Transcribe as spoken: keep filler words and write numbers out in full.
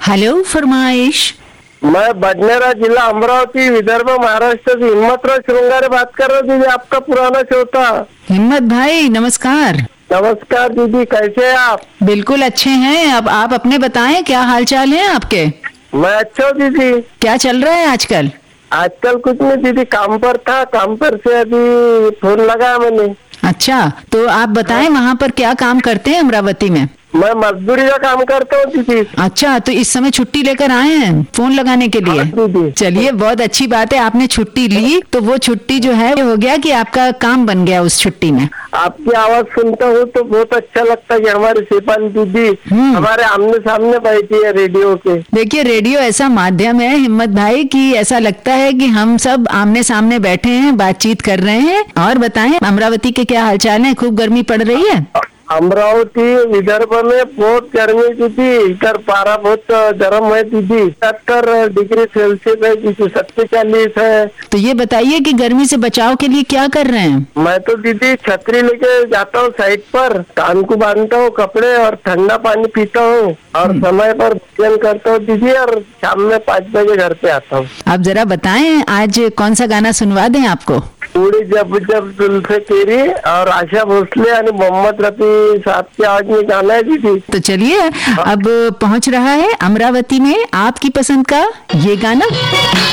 Hello, फरमाइश। मैं बडनेरा जिला अमरावती विदर्भ महाराष्ट्र से हिम्मतराव श्रृंगारे बात कर रहा हूँ दीदी, आपका पुराना श्रोता। हिम्मत भाई नमस्कार। नमस्कार दीदी, कैसे हैं आप? बिल्कुल अच्छे हैं। अब आप अपने बताएं, क्या हाल चाल है आपके? मैं अच्छा हूँ दीदी। क्या चल रहा है आजकल? आजकल कुछ नहीं दीदी, काम पर था, काम पर से अभी फोन लगाया मैंने। अच्छा, तो आप बताएं वहाँ पर क्या काम करते हैं अमरावती में? मैं मजदूरी का काम करता हूँ दीदी। अच्छा, तो इस समय छुट्टी लेकर आए हैं फोन लगाने के लिए? हाँ दीदी। चलिए, बहुत अच्छी बात है, आपने छुट्टी ली तो वो छुट्टी जो है हो गया कि आपका काम बन गया उस छुट्टी में। आपकी आवाज सुनता हूँ तो बहुत अच्छा लगता है कि हमारी शिफाली दीदी हमारे आमने सामने बैठी है रेडियो के। देखिए, रेडियो ऐसा माध्यम है हिम्मत भाई कि ऐसा लगता है कि हम सब आमने सामने बैठे हैं, बातचीत कर रहे हैं। और बताएं, अमरावती के क्या हालचाल है? खूब गर्मी पड़ रही है? अमरावती विदर्भ में बहुत गर्मी दीदी, इधर पारा बहुत गर्म है दीदी, सत्तर डिग्री सेल्सियस है दीदी, सत्तर चालीस है। तो ये बताइए कि गर्मी से बचाव के लिए क्या कर रहे हैं? मैं तो दीदी छतरी लेके जाता हूँ साइड पर, कान को बांधता हूँ कपड़े और ठंडा पानी पीता हूँ और समय पर भोजन करता हूँ दीदी, और शाम में पाँच बजे घर पे आता हूँ। आप जरा बताएं आज कौन सा गाना सुनवा दें आपको? पूरी जब जब जुल्फे तेरी और आशा भोसले यानी मोहम्मद रफी साहब की आवाज में गाना है दीदी। तो चलिए, अब पहुंच रहा है अमरावती में आपकी पसंद का ये गाना।